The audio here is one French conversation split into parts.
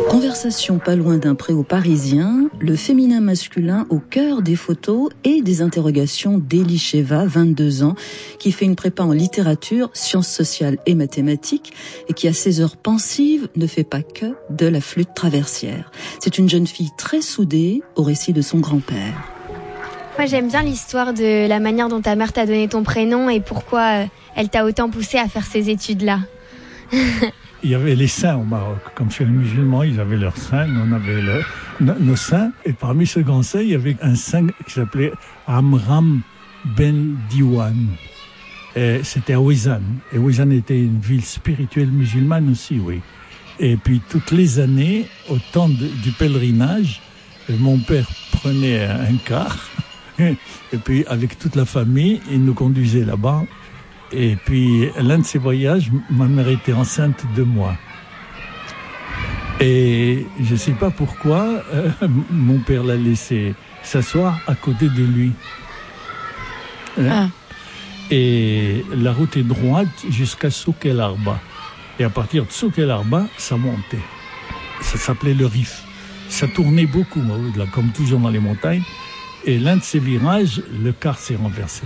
Conversation pas loin d'un préau parisien, le féminin masculin au cœur des photos et des interrogations d'Elisheva, 22 ans, qui fait une prépa en littérature, sciences sociales et mathématiques et qui, à ses heures pensives, ne fait pas que de la flûte traversière. C'est une jeune fille très soudée au récit de son grand-père. Moi, j'aime bien l'histoire de la manière dont ta mère t'a donné ton prénom et pourquoi elle t'a autant poussé à faire ces études-là. Il y avait les saints au Maroc. Comme chez les musulmans, ils avaient leurs saints, nous on avait nos saints. Et parmi ces grands saints, il y avait un saint qui s'appelait Amram Ben Diwan. Et c'était à Ouezane. Et Ouezane était une ville spirituelle musulmane aussi, oui. Et puis toutes les années, au temps du pèlerinage, mon père prenait un car. Et puis avec toute la famille, il nous conduisait là-bas. Et puis, l'un de ces voyages, ma mère était enceinte de moi. Et je ne sais pas pourquoi, mon père l'a laissé s'asseoir à côté de lui. Et la route est droite jusqu'à Souk El Arba. Et à partir de Souk El Arba, ça montait. Ça s'appelait le Rif. Ça tournait beaucoup, comme toujours dans les montagnes. Et l'un de ces virages, le car s'est renversé.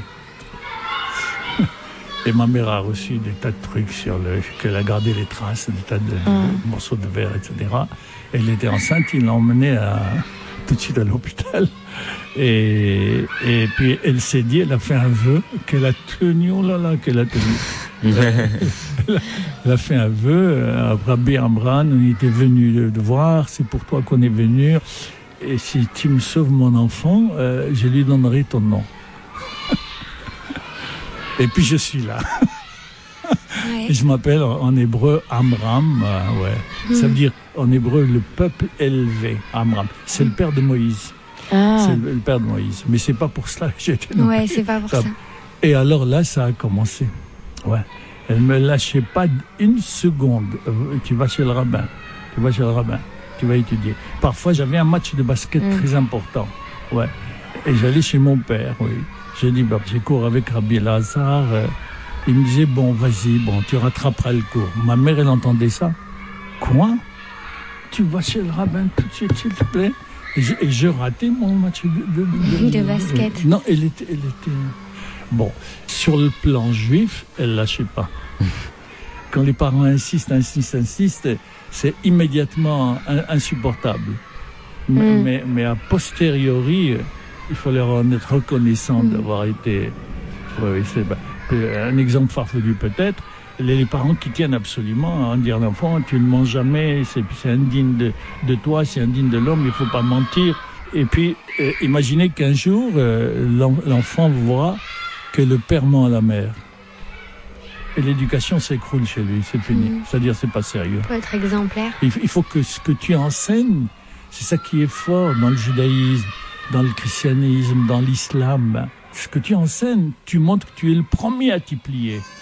Et ma mère a reçu des tas de trucs qu'elle a gardé les traces, des tas de morceaux de verre, etc. Elle était enceinte, il l'a emmenée tout de suite à l'hôpital. Et puis elle s'est dit, elle a fait un vœu qu'elle a tenu, qu'elle a tenu. Elle a fait un vœu à Rabbi Amran, on était venu de voir, c'est pour toi qu'on est venu. Et si tu me sauves mon enfant, je lui donnerai ton nom. Et puis je suis là. Ouais. Et je m'appelle en hébreu Amram. Ça veut dire en hébreu le peuple élevé. Amram. C'est le père de Moïse. C'est le père de Moïse. Mais c'est pas pour cela que j'ai été nommé. Ouais, c'est pas pour ça. Et alors là, ça a commencé. Ouais. Elle me lâchait pas une seconde. Tu vas chez le rabbin. Tu vas étudier. Parfois, j'avais un match de basket très important. Ouais. Et j'allais chez mon père, oui. J'ai dit, j'ai cours avec Rabbi Elazar. Il me disait, vas-y, tu rattraperas le cours. Ma mère, elle entendait ça. Quoi? Tu vas chez le rabbin tout de suite, s'il te plaît? Et je ratais mon match de basket. Non, elle était... Bon, sur le plan juif, elle lâchait pas. Quand les parents insistent, c'est immédiatement insupportable. Mais a posteriori... Il faut leur en être reconnaissant d'avoir été... Oui, c'est un exemple farfelu peut-être. Les parents qui tiennent absolument à dire à l'enfant, tu ne mens jamais, c'est indigne de toi, c'est indigne de l'homme, il ne faut pas mentir. Et puis, imaginez qu'un jour, l'enfant voit que le père ment à la mère. Et l'éducation s'écroule chez lui, c'est fini. C'est-à-dire, c'est pas sérieux. Il faut être exemplaire. Il faut que ce que tu enseignes, c'est ça qui est fort dans le judaïsme, dans le christianisme, dans l'islam. Ce que tu enseignes, tu montres que tu es le premier à t'y plier.